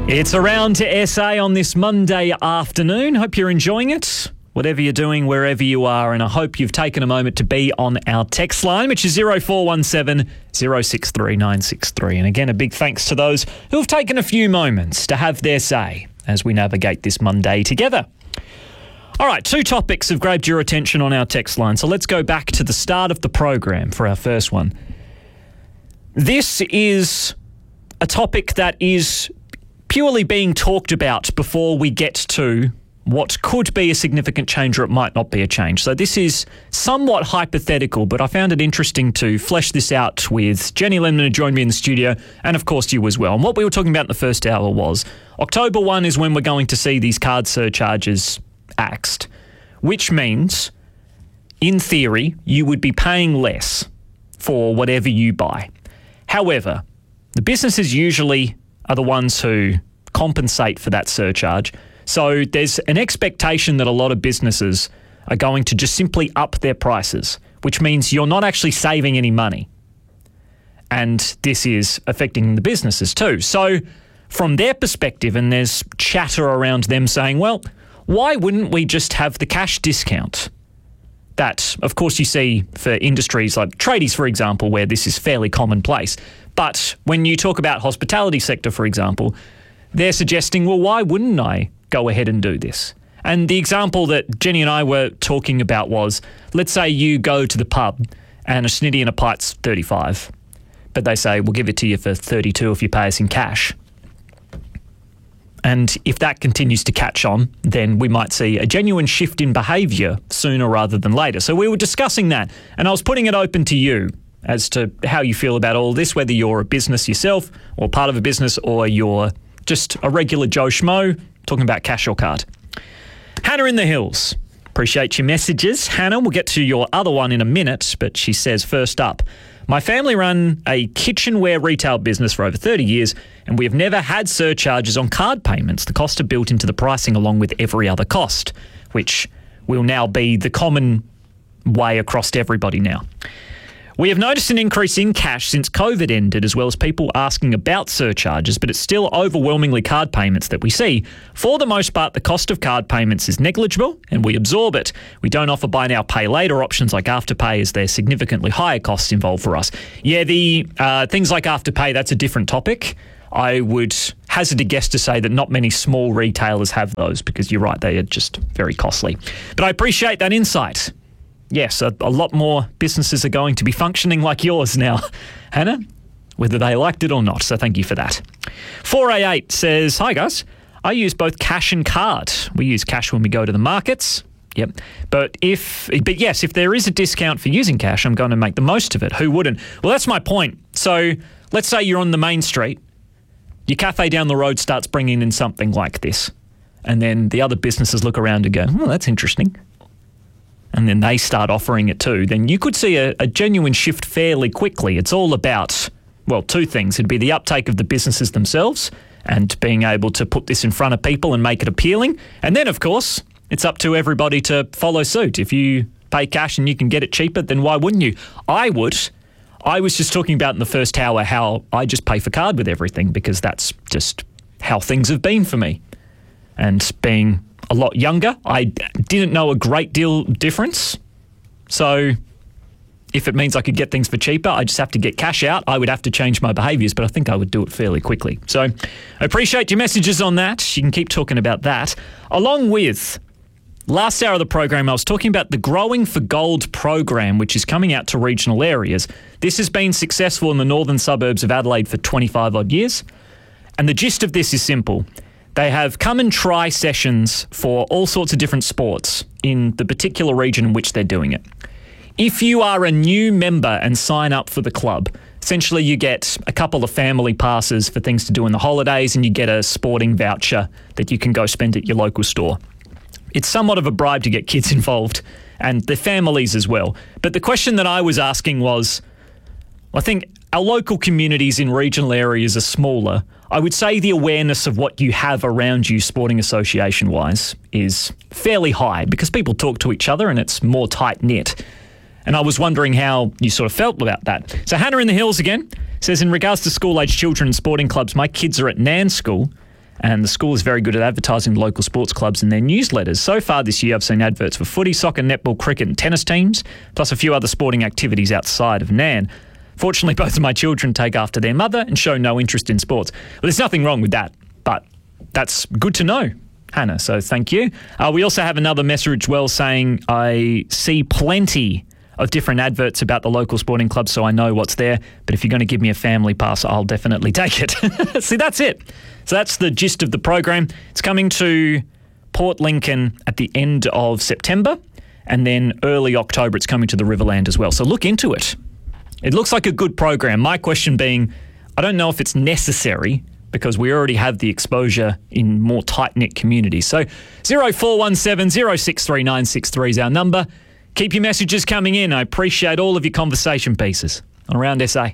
It's Around to SA on this Monday afternoon. Hope you're enjoying it, whatever you're doing, wherever you are, and I hope you've taken a moment to be on our text line, which is 0417 063 963. And again, a big thanks to those who have taken a few moments to have their say as we navigate this Monday together. All right, two topics have grabbed your attention on our text line, so let's go back to the start of the program for our first one. This is a topic that is purely being talked about before we get to what could be a significant change or it might not be a change. So this is somewhat hypothetical, but I found it interesting to flesh this out with Jenny Lemon, who joined me in the studio, and of course you as well. And what we were talking about in the first hour was October 1 is when we're going to see these card surcharges axed, which means, in theory, you would be paying less for whatever you buy. However, the businesses usually are the ones who compensate for that surcharge. So there's an expectation that a lot of businesses are going to just simply up their prices, which means you're not actually saving any money. And this is affecting the businesses too. So from their perspective, and there's chatter around them saying, well, why wouldn't we just have the cash discount that, of course, you see for industries like tradies, for example, where this is fairly commonplace. But when you talk about hospitality sector, for example, they're suggesting, well, why wouldn't I go ahead and do this? And the example that Jenny and I were talking about was, let's say you go to the pub and a snitty and a pint's 35, but they say, we'll give it to you for 32 if you pay us in cash. And if that continues to catch on, then we might see a genuine shift in behaviour sooner rather than later. So we were discussing that, and I was putting it open to you as to how you feel about all this, whether you're a business yourself or part of a business or you're just a regular Joe Schmo talking about cash or card. Hannah in the Hills. Appreciate your messages. Hannah, we'll get to your other one in a minute, but she says, first up, my family run a kitchenware retail business for over 30 years, and we have never had surcharges on card payments. The costs are built into the pricing along with every other cost, which will now be the common way across to everybody now. We have noticed an increase in cash since COVID ended, as well as people asking about surcharges, but it's still overwhelmingly card payments that we see. For the most part, the cost of card payments is negligible and we absorb it. We don't offer buy now, pay later options like Afterpay, as there's significantly higher costs involved for us. Yeah, the things like Afterpay, that's a different topic. I would hazard a guess to say that not many small retailers have those because you're right, they are just very costly. But I appreciate that insight. Yes, a lot more businesses are going to be functioning like yours now, Hannah, whether they liked it or not. So thank you for that. 4A8 says, hi guys, I use both cash and card. We use cash when we go to the markets. Yep. But yes, if there is a discount for using cash, I'm going to make the most of it. Who wouldn't? Well, that's my point. So let's say you're on the main street. Your cafe down the road starts bringing in something like this. And then the other businesses look around and go, oh, that's interesting. And then they start offering it too, then you could see a genuine shift fairly quickly. It's all about, well, two things. It'd be the uptake of the businesses themselves and being able to put this in front of people and make it appealing. And then, of course, it's up to everybody to follow suit. If you pay cash and you can get it cheaper, then why wouldn't you? I would. I was just talking about in the first hour how I just pay for card with everything because that's just how things have been for me. And being a lot younger, I didn't know a great deal difference. So if it means I could get things for cheaper, I just have to get cash out. I would have to change my behaviours, but I think I would do it fairly quickly. So I appreciate your messages on that. You can keep talking about that. Along with last hour of the program, I was talking about the Growing for Gold program, which is coming out to regional areas. This has been successful in the northern suburbs of Adelaide for 25 odd years. And the gist of this is simple. They have come and try sessions for all sorts of different sports in the particular region in which they're doing it. If you are a new member and sign up for the club, essentially you get a couple of family passes for things to do in the holidays and you get a sporting voucher that you can go spend at your local store. It's somewhat of a bribe to get kids involved and their families as well. But the question that I was asking was, I think our local communities in regional areas are smaller. I would say the awareness of what you have around you sporting association-wise is fairly high because people talk to each other and it's more tight-knit. And I was wondering how you sort of felt about that. So Hannah in the Hills again says, in regards to school-aged children and sporting clubs, my kids are at Nan School And the school is very good at advertising local sports clubs in their newsletters. So far this year, I've seen adverts for footy, soccer, netball, cricket and tennis teams, plus a few other sporting activities outside of Nan. Fortunately, both of my children take after their mother and show no interest in sports. Well, there's nothing wrong with that, but that's good to know, Hannah, so thank you. We also have another message saying, I see plenty of different adverts about the local sporting club, so I know what's there. But if you're going to give me a family pass, I'll definitely take it. See, that's it. So that's the gist of the program. It's coming to Port Lincoln at the end of September, and then early October it's coming to the Riverland as well. So look into it. It looks like a good program. My question being, I don't know if it's necessary because we already have the exposure in more tight-knit communities. So 0417 063 963 is our number. Keep your messages coming in. I appreciate all of your conversation pieces on Around SA.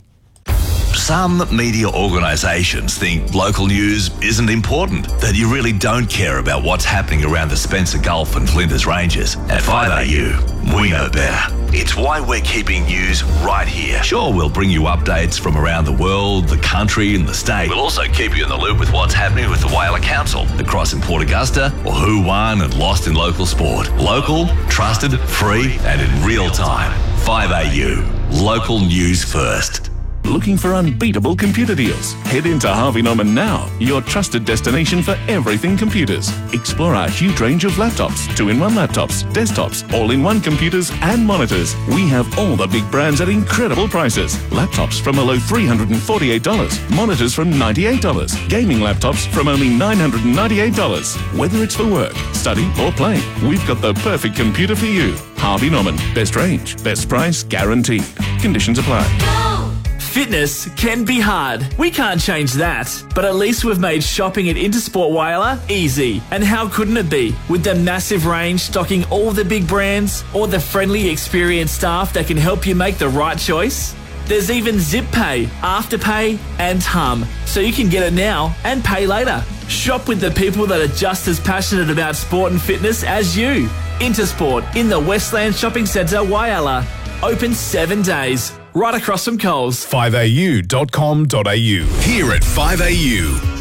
Some media organisations think local news isn't important, that you really don't care about what's happening around the Spencer Gulf and Flinders Ranges. At 5AU, we know better. It's why we're keeping news right here. Sure, we'll bring you updates from around the world, the country and the state. We'll also keep you in the loop with what's happening with the Whyalla Council, across in Port Augusta, or who won and lost in local sport. Local, trusted, free and in real time. 5AU, local news first. Looking for unbeatable computer deals? Head into Harvey Norman now, your trusted destination for everything computers. Explore our huge range of laptops, 2-in-1 laptops, desktops, all-in-one computers and monitors. We have all the big brands at incredible prices. Laptops from a low $348, monitors from $98, gaming laptops from only $998. Whether it's for work, study or play, we've got the perfect computer for you. Harvey Norman, best range, best price guaranteed. Conditions apply. Fitness can be hard. We can't change that. But at least we've made shopping at Intersport Whyalla easy. And how couldn't it be? With the massive range stocking all the big brands, or the friendly, experienced staff that can help you make the right choice. There's even Zip Pay, Afterpay and Hum, so you can get it now and pay later. Shop with the people that are just as passionate about sport and fitness as you. Intersport in the Westland Shopping Centre, Whyalla. Open 7 days. Right across from Coles. 5au.com.au. Here at 5AU,